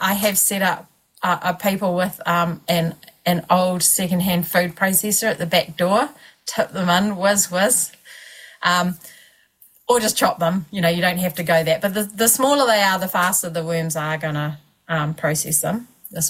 I have set up people with an old secondhand food processor at the back door, tip them in, whiz. Or just chop them. You don't have to go that. But the smaller they are, the faster the worms are going to process them.